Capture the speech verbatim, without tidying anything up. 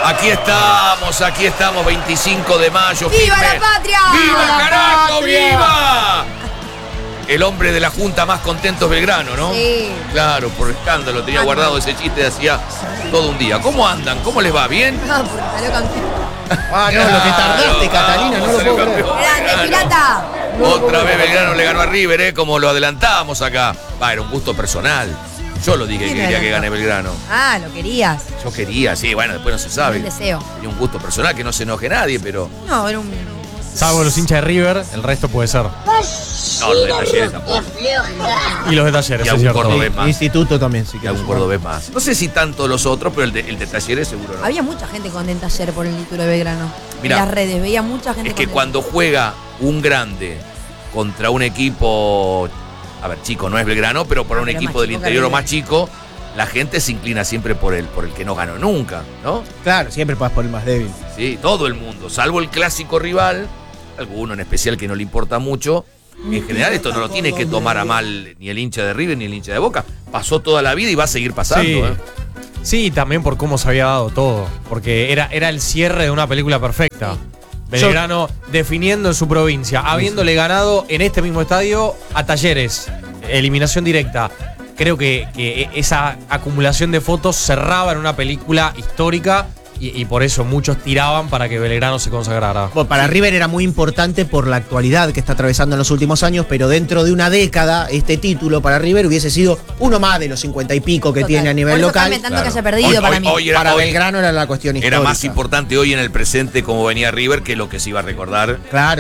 Aquí estamos, aquí estamos, veinticinco de mayo. ¡Viva firme. la patria! ¡Viva, ¡Viva la carajo, patria! viva! El hombre de la Junta más contento es Belgrano, ¿no? Sí. Claro, por escándalo, tenía Ah, guardado no. ese chiste de hacía todo un día. ¿Cómo andan? ¿Cómo les va? ¿Bien? Ah, porque salió campeón. Ah, no, lo que tardaste, Catalina, no lo salió puedo creer. campeón. ¡Grande, Pirata! Otra vez Belgrano le ganó a River, ¿eh? Como lo adelantábamos acá. Va, era un gusto personal. Yo lo dije que ¿Quién quería era? que gane Belgrano. Ah, lo querías. Yo quería, sí, bueno, después no se sabe. Un deseo. Tenía un gusto personal, que no se enoje nadie, pero. No, era un... Salvo los hinchas de River, el resto puede ser. No, los de Talleres tampoco. Y los de Talleres, Y es algún cierto. cordobés más. Instituto también, sí Y que algún cordobés más. No sé si tanto los otros, pero el de, el de Talleres seguro no. Había mucha gente contenta ayer por el título de Belgrano. Mirá, en las redes, veía mucha gente Es que contenta. cuando juega un grande contra un equipo, a ver, chico, no es Belgrano, pero por Ah, un pero es equipo más del chico que interior o River. más chico, la gente se inclina siempre por el, por el que no ganó nunca, ¿no? Claro, siempre pasas por el más débil. Sí, todo el mundo, salvo el clásico rival, alguno en especial que no le importa mucho. En general esto no lo tiene que tomar a mal ni el hincha de River ni el hincha de Boca. Pasó toda la vida y va a seguir pasando. Sí. ¿eh? Sí, también por cómo se había dado todo. Porque era, era el cierre de una película perfecta. Belgrano definiendo en su provincia, habiéndole ganado en este mismo estadio a Talleres. Eliminación directa. Creo que, que esa acumulación de fotos cerraba en una película histórica y, y por eso muchos tiraban para que Belgrano se consagrara. Bueno, para River era muy importante por la actualidad que está atravesando en los últimos años, pero dentro de una década este título para River hubiese sido uno más de los cincuenta y pico que Total. tiene a nivel Por eso local. también tanto Claro. que haya perdido Hoy- para hoy- mí. hoy era- Para hoy Belgrano era la cuestión histórica. Era más importante hoy en el presente como venía River que lo que se iba a recordar. Claro.